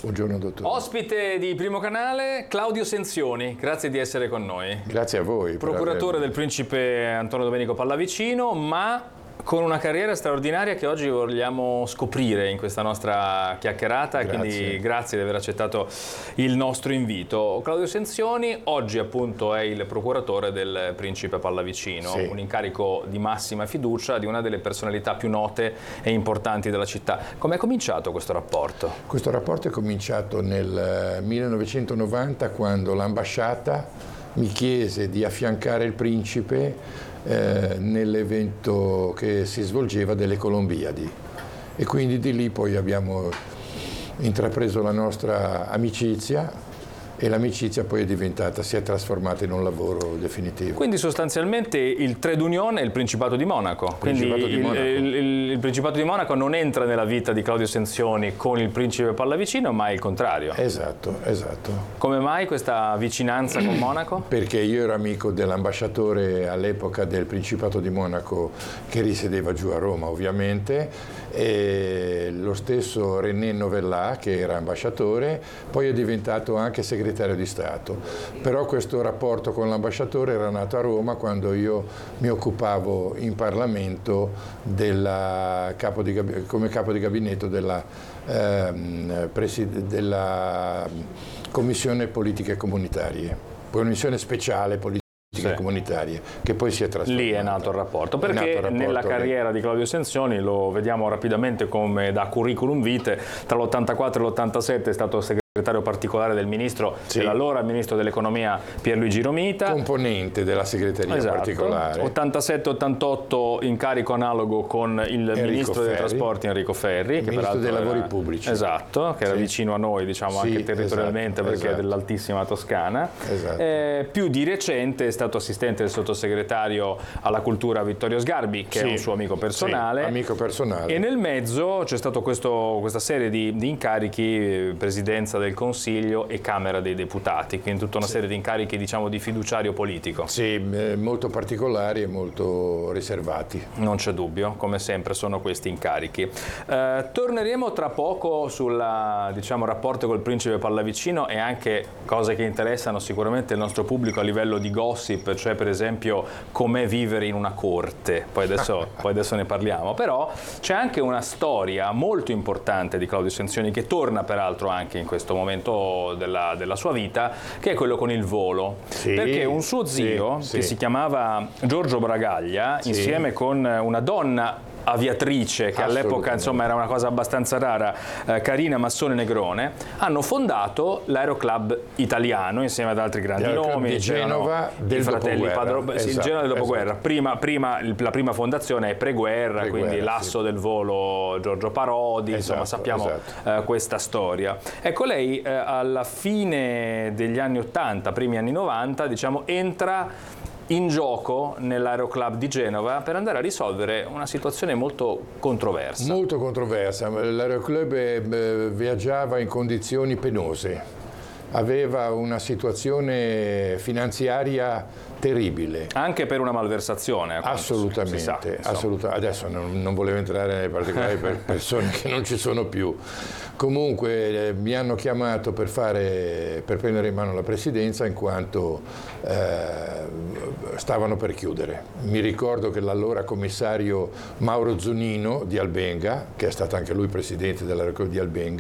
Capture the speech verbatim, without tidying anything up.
Buongiorno dottore. Ospite di Primo Canale, Claudio Senzioni, grazie di essere con noi. Grazie a voi. Procuratore del principe Antonio Domenico Pallavicino, ma con una carriera straordinaria che oggi vogliamo scoprire in questa nostra chiacchierata, Grazie. quindi grazie di aver accettato il nostro invito. Claudio Senzioni oggi appunto è il procuratore del principe Pallavicino, sì. un incarico di massima fiducia di una delle personalità più note e importanti della città. Come è cominciato questo rapporto? Questo rapporto è cominciato nel millenovecentonovanta, quando l'ambasciata mi chiese di affiancare il principe eh, nell'evento che si svolgeva delle Colombiadi, e quindi di lì poi abbiamo intrapreso la nostra amicizia, e l'amicizia poi è diventata, si è trasformata in un lavoro definitivo. Quindi sostanzialmente il trade union è il Principato di Monaco. Quindi Principato di Monaco. Il, il, il Principato di Monaco non entra nella vita di Claudio Senzioni con il principe Pallavicino, ma è il contrario. Esatto, esatto. Come mai questa vicinanza con Monaco? Perché io ero amico dell'ambasciatore all'epoca del Principato di Monaco, che risiedeva giù a Roma ovviamente, e lo stesso René Novella, che era ambasciatore, poi è diventato anche segretario di Stato. Però questo rapporto con l'ambasciatore era nato a Roma quando io mi occupavo in Parlamento della capo di, come capo di gabinetto della, ehm, della Commissione Politiche Comunitarie, Commissione Speciale Politiche Sì. comunitarie, che poi si è trasformata. Lì è nato il rapporto, perché nato il rapporto nella lì. carriera di Claudio Senzioni, lo vediamo rapidamente come da curriculum vitae, tra l'ottantaquattro e l'ottantasette è stato segretario particolare del ministro, Sì. dell'allora ministro dell'economia Pierluigi Romita. Componente della segreteria Esatto. particolare. ottantasette ottantotto incarico analogo con il Enrico ministro dei Ferri. trasporti Enrico Ferri, che Ministro dei peraltro lavori era, pubblici. Esatto, che era Sì. vicino a noi, diciamo, Sì, anche territorialmente, esatto, perché esatto. è dell'altissima Toscana. Esatto. Eh, più di recente è stato assistente del sottosegretario alla cultura Vittorio Sgarbi, che Sì. è un suo amico personale. Sì, amico personale. E nel mezzo c'è stato questo, questa serie di, di incarichi, presidenza del Consiglio e Camera dei Deputati, quindi tutta una Sì. serie di incarichi, diciamo, di fiduciario politico. Sì, eh, molto particolari e molto riservati. Non c'è dubbio, come sempre sono questi incarichi. Eh, torneremo tra poco sul, diciamo, rapporto col principe Pallavicino e anche cose che interessano sicuramente il nostro pubblico a livello di gossip, cioè per esempio com'è vivere in una corte, poi adesso, poi adesso ne parliamo, però c'è anche una storia molto importante di Claudio Senzioni, che torna peraltro anche in questo momento della, della sua vita, che è quello con il volo, Sì, perché un suo zio, sì, che sì. si chiamava Giorgio Bragaglia, Sì. insieme con una donna aviatrice, che all'epoca insomma era una cosa abbastanza rara, eh, Carina Massone Negrone, hanno fondato l'Aeroclub Italiano insieme ad altri grandi L'Aeroclub nomi, di Genova del i fratelli dopoguerra. Padro, sì, il Esatto, Genova del dopoguerra. esatto. Prima, prima, la prima fondazione è preguerra, Preguerra, quindi l'asso sì. del volo Giorgio Parodi, insomma Esatto, sappiamo esatto. eh, questa storia. Ecco, lei eh, alla fine degli anni ottanta, primi anni novanta, diciamo, entra in gioco nell'Aeroclub di Genova per andare a risolvere una situazione molto controversa. Molto controversa. L'Aeroclub eh, viaggiava in condizioni penose, aveva una situazione finanziaria terribile. Anche per una malversazione. Assolutamente, si sa, assoluta. Adesso non, non volevo entrare nei particolari per persone che non ci sono più. Comunque eh, mi hanno chiamato per, fare, per prendere in mano la presidenza, in quanto eh, stavano per chiudere. Mi ricordo che l'allora commissario Mauro Zunino di Albenga, che è stato anche lui presidente dell'Aeroclub di Albenga,